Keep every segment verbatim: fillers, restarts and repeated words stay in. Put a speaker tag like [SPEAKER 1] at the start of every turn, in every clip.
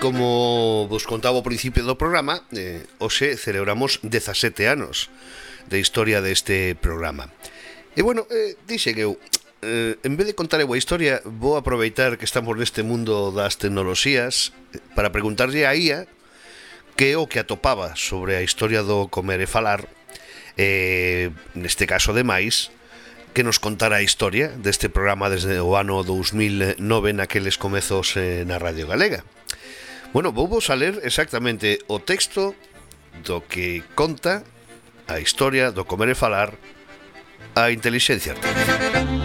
[SPEAKER 1] como vos contaba ao principio do programa, eh, hoxe celebramos dezasete anos de historia deste programa. E bueno, eh, dixen eu, eh, en vez de contar eu a historia, vou aproveitar que estamos neste mundo das tecnoloxías para preguntarlle a I A que é o que atopaba sobre a historia do comer e falar, eh, neste caso ademais, que nos contara a historia deste programa desde o ano dous mil nove naqueles comezos eh, na Radio Galega. Bueno, vou vos a ler exactamente o texto do que conta a historia do comer e falar a intelixencia artificial.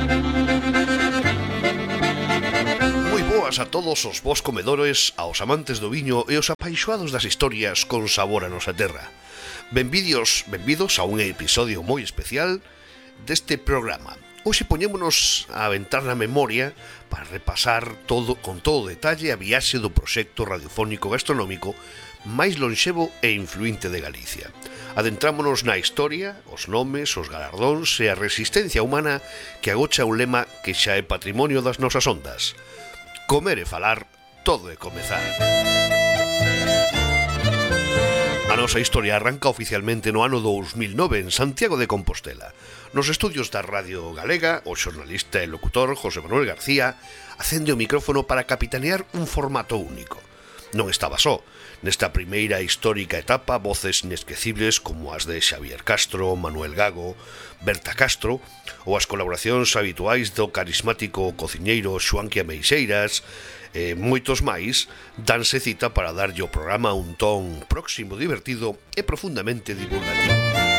[SPEAKER 1] Moi boas a todos os vos comedores, aos amantes do viño e os apaixoados das historias con sabor a nosa terra. Benvidos, benvidos a un episodio moi especial deste programa. Hoxe poñémonos a aventar na memoria para repasar todo con todo detalle a viaxe do proxecto radiofónico gastronómico máis lonxevo e influinte de Galicia. Adentrámonos na historia, os nomes, os galardóns e a resistencia humana que agocha un lema que xa é patrimonio das nosas ondas. Comer e falar, todo é comezar. A nosa historia arranca oficialmente no ano dous mil nove en Santiago de Compostela. Nos estudios da Radio Galega, o xornalista e locutor José Manuel García acende o micrófono para capitanear un formato único. Non estaba só. Nesta primeira histórica etapa, voces inesquecibles como as de Xavier Castro, Manuel Gago, Berta Castro, ou as colaboracións habituais do carismático cociñeiro Xoanquia Meixeiras, e moitos máis, danse cita para darlle ao programa un ton próximo, divertido e profundamente divulgativo.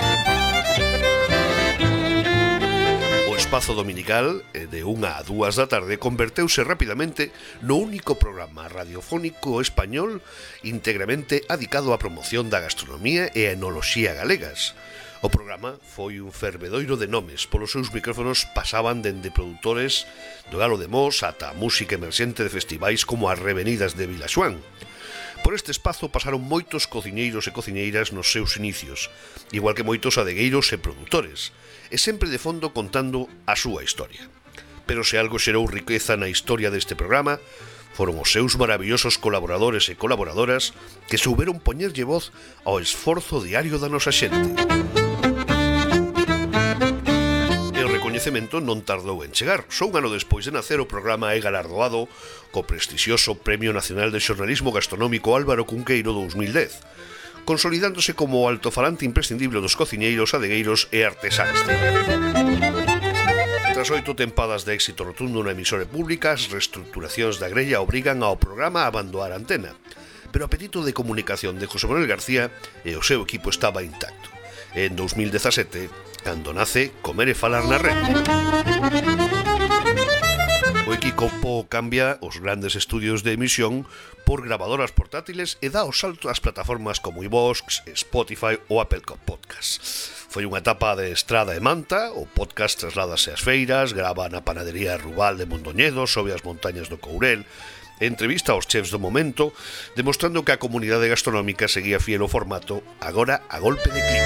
[SPEAKER 1] O espazo dominical, de unha a dúas da tarde, converteuse rapidamente no único programa radiofónico español íntegramente adicado á promoción da gastronomía e a enoloxía galegas. O programa foi un fervedoiro de nomes. Polos seus micrófonos pasaban dende produtores do Galo de Mos ata a música emerxente de festivais como as Revenidas de Vilaxoán. Por este espazo pasaron moitos cociñeiros e cociñeiras nos seus inicios, igual que moitos adegueiros e produtores, e sempre de fondo contando a súa historia. Pero se algo xerou riqueza na historia deste programa, foron os seus maravillosos colaboradores e colaboradoras que souberon poñerlle voz ao esforzo diario da nosa xente. E o recoñecemento non tardou en chegar. Só un ano despois de nacer, o programa é galardoado co prestixioso Premio Nacional de Xornalismo Gastronómico Álvaro Cunqueiro dous mil dez, consolidándose como o altofalante imprescindible dos cociñeiros, adegueiros e artesáns. Tras oito tempadas de éxito rotundo na emisora pública, as reestructuracións da grella obrigan ao programa a abandonar a antena, pero o apetito de comunicación de José Manuel García e o seu equipo estaba intacto. En dous mil dezasete, cando nace Comer e falar na rede. O equipo cambia os grandes estudios de emisión por gravadoras portátiles e dá o salto ás plataformas como iVoox, Spotify ou Apple Podcasts. Foi unha etapa de estrada e manta, o podcast trasládase ás feiras, grava na panadería Rubal de Mondoñedo, sobe as montañas do Courel, entrevista aos chefs do momento, demostrando que a comunidade gastronómica seguía fiel ao formato, agora a golpe de clic.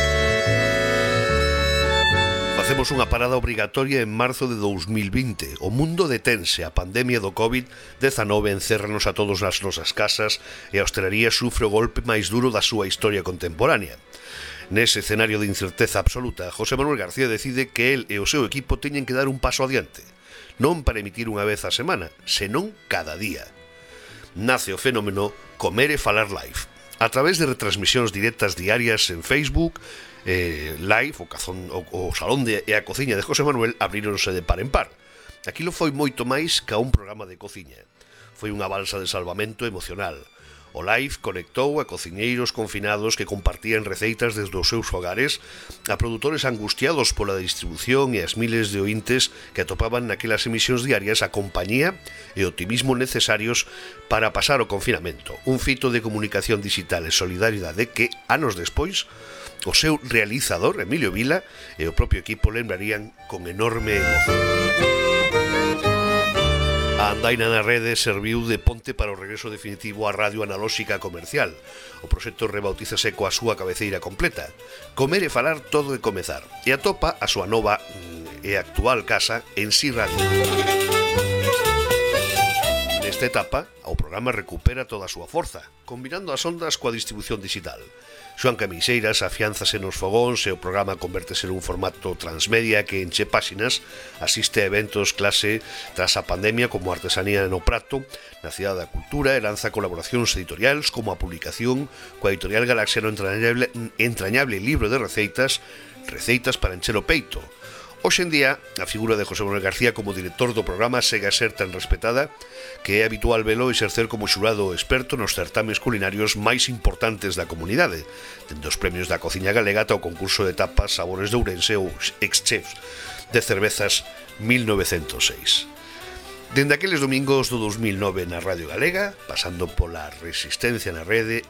[SPEAKER 1] Facemos unha parada obrigatoria en marzo de dous mil vinte. O mundo detense, a pandemia do covid dezanove encérranos a todos nas nosas casas e a hostelería sufre o golpe máis duro da súa historia contemporánea. Nese escenario de incerteza absoluta, José Manuel García decide que el e o seu equipo teñen que dar un paso adiante, non para emitir unha vez a semana, senón cada día. Nace o fenómeno Comer e falar live, a través de retransmisións directas diarias en Facebook, eh, live, o, cazón, o, o salón de, e a cociña de José Manuel abríronse de par en par. Aquilo foi moito máis que a un programa de cociña. Foi unha balsa de salvamento emocional. O live conectou a cociñeiros confinados que compartían receitas desde os seus fogares, a produtores angustiados pola distribución e as miles de ointes que atopaban naquelas emisións diarias a compañía e o optimismo necesarios para pasar o confinamento. Un fito de comunicación digital e solidaridade que, anos despois, o seu realizador, Emilio Vila, e o propio equipo lembrarían con enorme emoción. A andaina na rede serviu de ponte para o regreso definitivo á radio analóxica comercial. O proxecto rebautízase coa súa cabeceira completa. Comer e falar, todo e comezar. E atopa a súa nova e actual casa en Si Radio. Nesta nesta etapa, o programa recupera toda a súa forza, combinando as ondas coa distribución digital. Xoan Camiseiras afiánzase nos fogóns e o programa convértese nun formato transmedia que enche páxinas, asiste a eventos clase tras a pandemia como Artesanía no Prato, na Cidade da Cultura, e lanza colaboracións editoriais como a publicación coa editorial Galaxia no entrañable, entrañable libro de receitas, Receitas para encher o peito. Hoxe en día, a figura de José Manuel García como director do programa segue a ser tan respetada que é habitual velo exercer como xurado experto nos certames culinarios máis importantes da comunidade, dende os premios da cociña galega ata o concurso de tapas Sabores de Ourense ou ex-chefs de cervezas mil novecentos seis. Dende aqueles domingos do dos mil nove na Radio Galega, pasando pola Resistencia na Rede